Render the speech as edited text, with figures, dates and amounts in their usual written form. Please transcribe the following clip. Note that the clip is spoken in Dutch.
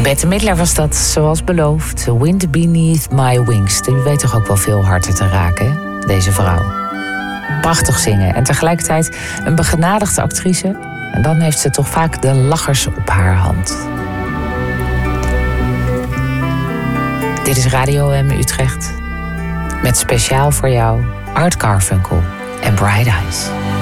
Bette Midler was dat, zoals beloofd. Wind Beneath My Wings. Die weet toch ook wel veel harten te raken, hè? Deze vrouw. Prachtig zingen en tegelijkertijd een begenadigde actrice. En dan heeft ze toch vaak de lachers op haar hand. Dit is Radio M Utrecht. Met speciaal voor jou Art Garfunkel en Bright Eyes.